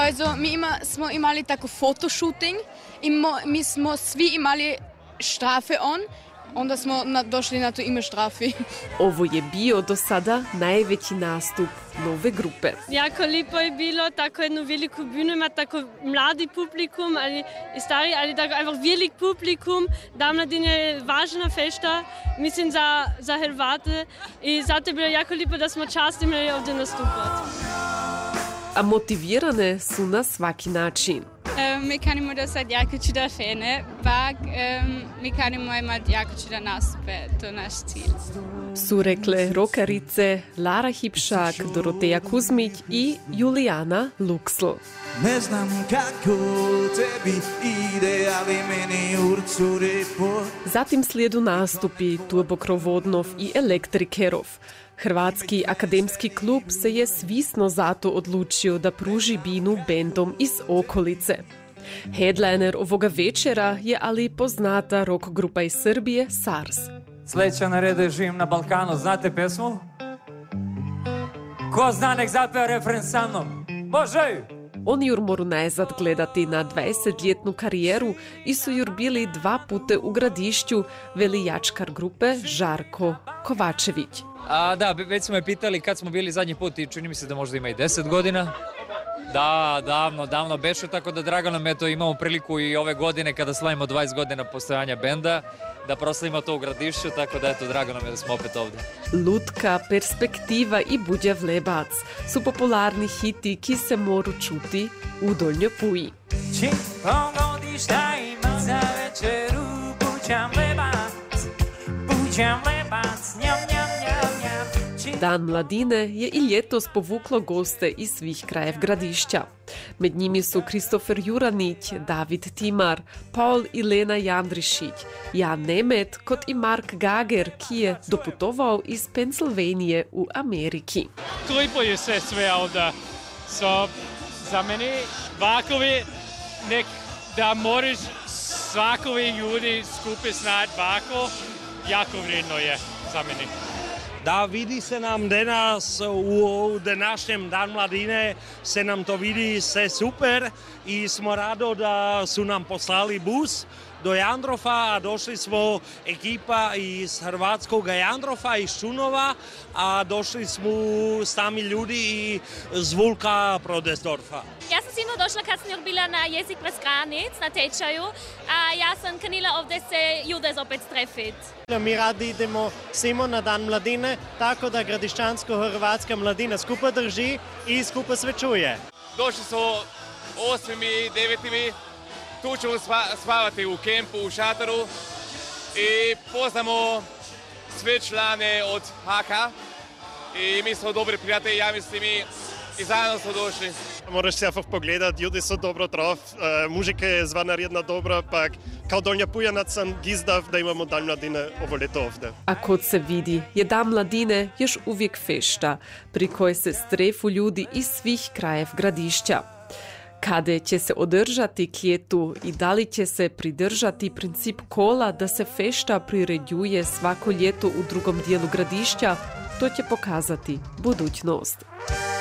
Also, smo imali tako fotoshooting i mi smo svi imali štrafe on, onda smo došli na to ime štrafi. Ovo je bio do sada najveći nastup nove grupe. Jako lijepo je bilo, tako jednu veliku bühnu, ima tako mladi publikum, ali i stari, ali tako einfach velik publikum. Damladin je važna fešta, mislim za Hrvate i zato je bilo jako lijepo da smo čast imali ovdje nastupati. A motivirane su na svaki način. Mi kanimo da sad jako čuda fene, pa mi kanimo imati jako čuda nastupe, to je naš cilj. Su rekle rokarice Lara Hipšak, Doroteja Kuzmić i Julijana Luksl. Ne znam kako tebi ide, ali meni urcuri po... Zatim slijedu nastupi Turbokrovodnov i Elektrikerov. Hrvatski akademski klub se je svisno zato odlučio da pruži binu bendom iz okolice. Headliner ovoga večera je ali poznata rock grupa iz Srbije SARS. Sledeća na redu je Živim na Balkanu. Znate pesmu? Ko zna nek zapeva refren sa mnom? Može! Oni jur moru najzad gledati na 20-ljetnu karijeru i su jur bili 2 puta u Gradišću, veli jačkar grupe Žarko Kovačević. Da, već smo je pitali kad smo bili zadnji put i čini mi se da možda ima i 10 godina. Da, davno beše, tako da drago nam eto imamo priliku i ove godine kada slavimo 20 godina postojanja benda, da proslavimo to u Gradišću, tako da eto drago nam je da smo opet ovdje. Lutka, Perspektiva i Budjav Lebac su popularni hiti ki se moru čuti u Donjoj Puji. Dan mladine je i ljetos povuklo goste iz svih krajev Gradišća. Med njimi su Kristofer Juranić, David Timar, Paul i Lena Jandrišić, Jan Nemet kot i Mark Gager, ki je doputovao iz Pennsylvanije u Ameriki. Lijepo je sve ovdje. Za mene vakovi nek da moraš svakovi ljudi skupi snad vako, jako vrijedno je za mene. Da vidi se nam danas u današnjem Dan mladine, se nam to vidi sve super i smo rado da su nam poslali bus do Jandrofa, a došli smo ekipa iz hrvatskog Jandrofa, iz Šunova, a došli smo sami ljudi iz Vulka Prodesdorfa. Ja sam sinu došla kad sam još bila na jezik bez granic, na tečaju, a ja sam kanila ovdje se ljude opet strefit. Mi radi idemo svima na Dan mladine, tako da gradišćansko-hrvatska mladina skupa drži i skupa sve čuje. Došli su 8. i 9. Tu ćemo spavati u kempu, u šatoru i poznamo sve člane od HK i mi smo dobri prijatelji, ja mislim i zajedno smo došli. Moraš se einfach pogledati, ljudi su dobro drauf, muzika je zvana jedna dobra, pa kao Donja Pujanac sam gizdav da imamo Dan mladine ovo leto ovdje. A kod se vidi, je Dan mladine još uvijek fešta, pri kojoj se strefu ljudi iz svih krajev Gradišća. Kada će se održati kljetu i da li će se pridržati princip kola da se fešta priređuje svako ljeto u drugom dijelu Gradišća, to će pokazati budućnost.